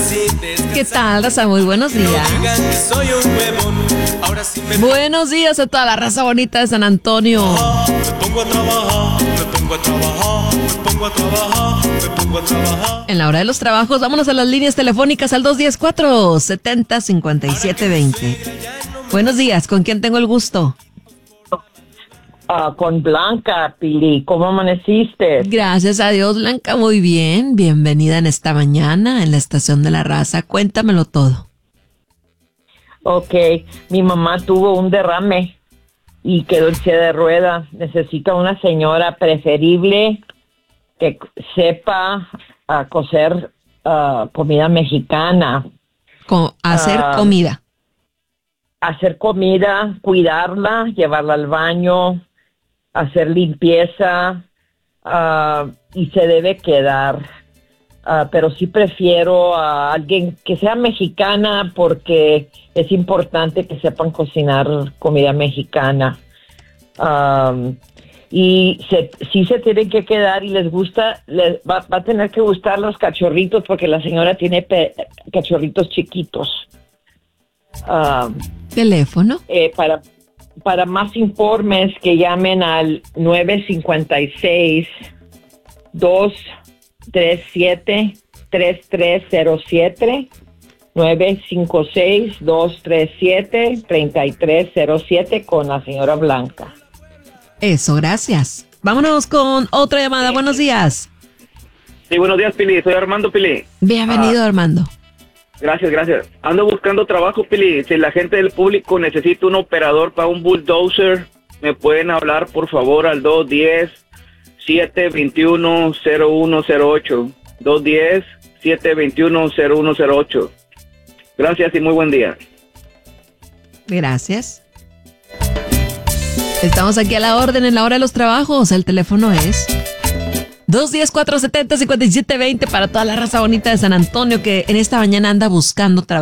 ¿Qué tal, raza? Muy buenos días. Buenos días a toda la raza bonita de San Antonio. En la hora de los trabajos, vámonos a las líneas telefónicas al 210-470-5720. Buenos días, ¿con quién tengo el gusto? Con Blanca, Pili. ¿Cómo amaneciste? Gracias a Dios, Blanca, muy bien. Bienvenida en esta mañana en la Estación de la Raza. Cuéntamelo todo. Ok, mi mamá tuvo un derrame y quedó en silla de ruedas. Necesita una señora preferible que sepa cocer comida mexicana. Hacer comida. Hacer comida, cuidarla, llevarla al baño, hacer limpieza y se debe quedar. Pero sí prefiero a alguien que sea mexicana porque es importante que sepan cocinar comida mexicana. Y sí se tienen que quedar y les gusta, va a tener que gustar los cachorritos porque la señora tiene cachorritos chiquitos. ¿Teléfono? Para más informes que llamen al 956-237-3307, 956-237-3307 con la señora Blanca. Eso, gracias. Vámonos con otra llamada. Buenos días. Sí, buenos días, Pili. Soy Armando, Pili. Bienvenido, Armando. Gracias. Ando buscando trabajo, Pili. Si la gente del público necesita un operador para un bulldozer, me pueden hablar, por favor, al 210-721-0108. 210-721-0108. Gracias y muy buen día. Gracias. Estamos aquí a la orden en la hora de los trabajos. El teléfono es 210-470-5720 para toda la raza bonita de San Antonio que en esta mañana anda buscando trabajo.